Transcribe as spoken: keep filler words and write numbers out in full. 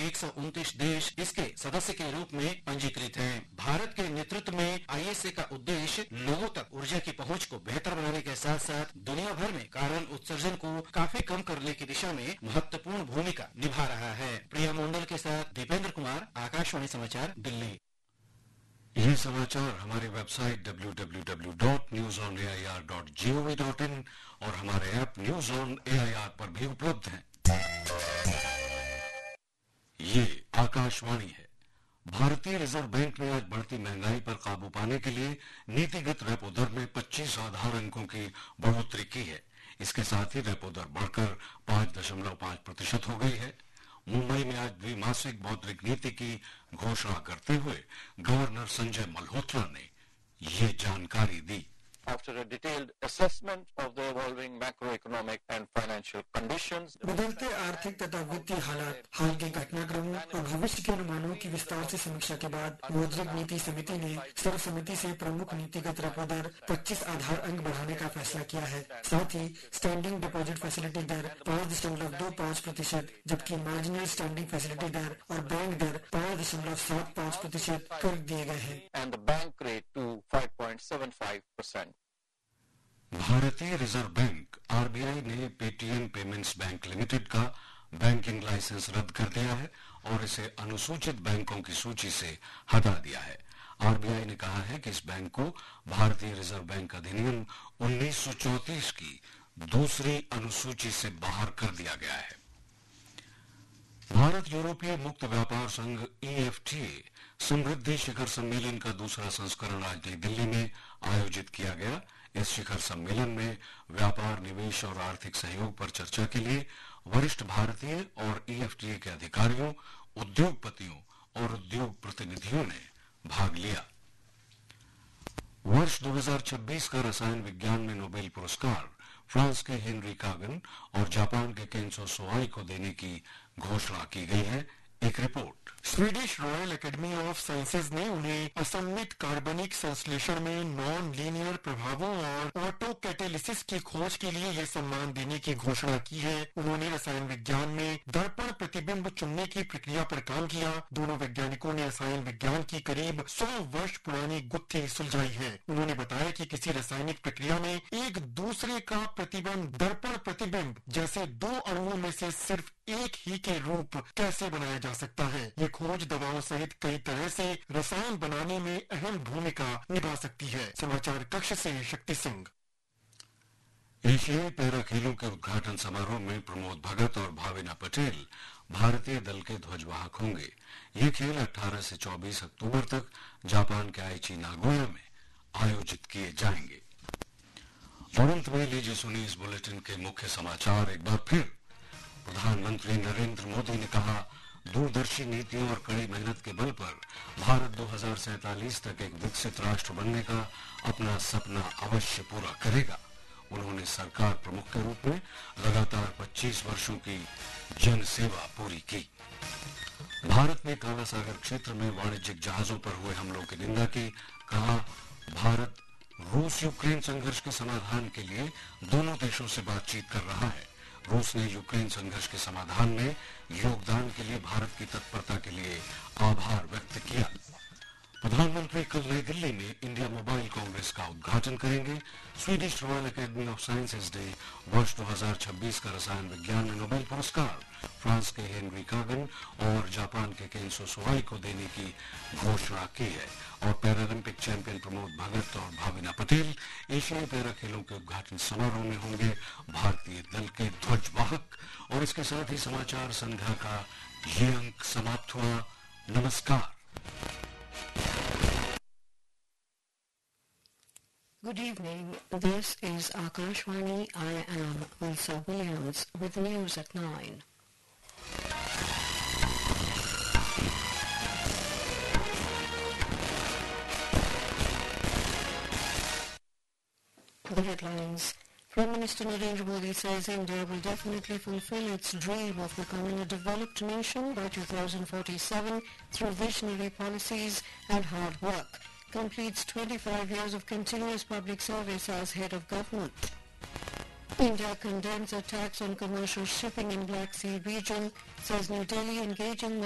एक सौ उनतीस देश इसके सदस्य के रूप में पंजीकृत हैं। भारत के नेतृत्व में आई एस ए का उद्देश्य लोगों तक ऊर्जा की पहुंच को बेहतर बनाने के साथ साथ दुनिया भर में कार्बन उत्सर्जन को काफी कम करने की दिशा में महत्वपूर्ण भूमिका निभा रहा है। प्रिया मंडल के साथ दीपेंद्र कुमार, आकाशवाणी समाचार, दिल्ली। ये समाचार हमारी website W W W dot news on A I R dot G O V dot in और हमारे app news on A I R पर भी उपलब्ध हैं। ये आकाशवाणी है। भारतीय रिजर्व बैंक ने आज बढ़ती महंगाई पर काबू पाने के लिए नीतिगत रेपो दर में पच्चीस आधार अंकों की बढ़ोतरी की है। इसके साथ ही रेपो दर बढ़कर पांच दशमलव पांच प्रतिशत हो गई है। मुंबई में आज द्विमासिक मौद्रिक नीति की घोषणा करते हुए गवर्नर संजय मल्होत्रा ने ये जानकारी दी। After a detailed assessment of the evolving macroeconomic and financial conditions, बदलते आर्थिक तथा वित्तीय हालात, हाल के घटनाक्रमों और भविष्य के अनुमानों की विस्तार से समीक्षा के बाद मौद्रिक नीति समिति ने सर्वसम्मति से प्रमुख नीतिगत रेपो दर पच्चीस आधार अंक बढ़ाने का फैसला किया है। साथ ही स्टैंडिंग डिपॉजिट फैसिलिटी दर पाँच दशमलव दो पाँच प्रतिशत जबकि मार्जिनल स्टैंडिंग फैसिलिटी दर और बैंक दर पाँच दशमलव सात पाँच प्रतिशत कर दिए गए हैं। and the bank rate to five point seven five percent. भारतीय reserve bank R B I ने पेटीएम पेमेंट्स बैंक लिमिटेड का बैंकिंग लाइसेंस रद्द कर दिया है और इसे अनुसूचित बैंकों की सूची से हटा दिया है। आर बी आई ने कहा है कि इस बैंक को भारतीय रिजर्व बैंक अधिनियम उन्नीस सौ चौंतीस की दूसरी अनुसूची से बाहर कर दिया गया है। भारत यूरोपीय मुक्त व्यापार संघ ई एफ टी ए समृद्धि शिखर सम्मेलन का दूसरा संस्करण आज नई दिल्ली में आयोजित किया गया। इस शिखर सम्मेलन में व्यापार, निवेश और आर्थिक सहयोग पर चर्चा के लिए वरिष्ठ भारतीय और ई एफ टी ए के अधिकारियों, उद्योगपतियों और उद्योग प्रतिनिधियों ने भाग लिया। वर्ष दो हज़ार छब्बीस का रसायन विज्ञान में नोबेल पुरस्कार फ्रांस के हेनरी कागन और जापान के केंसो सोआई को देने की घोषणा की गई है। एक report. Swedish royal academy of sciences ने उन्हें असममित कार्बनिक संश्लेषण में नॉन लीनियर प्रभावों और ऑटो कैटेलिसिस की खोज के लिए यह सम्मान देने की घोषणा की है। उन्होंने रसायन विज्ञान में दर्पण प्रतिबिंब चुनने की प्रक्रिया पर काम किया। दोनों वैज्ञानिकों ने रसायन विज्ञान की करीब सौ वर्ष पुरानी गुत्थी सुलझाई है। उन्होंने बताया कि किसी रासायनिक प्रक्रिया में एक दूसरे का प्रतिबिंब दर्पण प्रतिबिंब जैसे दो अणुओं में से सिर्फ एक ही के रूप कैसे बनाया जा सकता है। ये खोज दवाओं सहित कई तरह से रसायन बनाने में अहम भूमिका निभा सकती है। समाचार कक्ष से शक्ति सिंह। एशियाई पैरा खेलों के उद्घाटन समारोह में प्रमोद भगत और भाविना पटेल भारतीय दल के ध्वजवाहक होंगे। ये खेल अठारह से चौबीस अक्टूबर तक जापान के आईची नागोया में आयोजित किए जाएंगे। और अंत में लीजिए सुनिए इस बुलेटिन के मुख्य समाचार एक बार फिर। प्रधानमंत्री नरेंद्र मोदी ने कहा, दूरदर्शी नीतियों और कड़ी मेहनत के बल पर भारत दो हज़ार सैंतालीस तक एक विकसित राष्ट्र बनने का अपना सपना अवश्य पूरा करेगा। उन्होंने सरकार प्रमुख के रूप में लगातार पच्चीस वर्षों की जन सेवा पूरी की। भारत ने काला सागर क्षेत्र में वाणिज्यिक जहाजों पर हुए हमलों की निंदा की। कहा, भारत रूस यूक्रेन संघर्ष के समाधान के लिए दोनों देशों से बातचीत कर रहा है। रूस ने यूक्रेन संघर्ष के समाधान में योगदान के लिए भारत की तत्परता के लिए आभार व्यक्त किया। प्रधानमंत्री कल नई दिल्ली में इंडिया मोबाइल कांग्रेस का उद्घाटन करेंगे। Swedish royal academy of sciences ने वर्ष दो हज़ार छब्बीस का रसायन विज्ञान में नोबेल पुरस्कार फ्रांस के हेनरी कागन और जापान के केंसो सोआई को देने की घोषणा की है। और पैरालंपिक चैंपियन प्रमोद भगत और भाविना पटेल एशियाई पैरा खेलों के उद्घाटन समारोह में होंगे भारतीय दल के ध्वजवाहक। और इसके साथ ही समाचार संध्या का ये अंक समाप्त हुआ। नमस्कार। Good evening. This is Akashvani. I am Lisa Williams with the news at nine. The headlines. Prime Minister Narendra Modi says India will definitely fulfill its dream of becoming a developed nation by two thousand forty-seven through visionary policies and hard work. Completes twenty-five years of continuous public service as head of government. India condemns attacks on commercial shipping in Black Sea region, says New Delhi engaging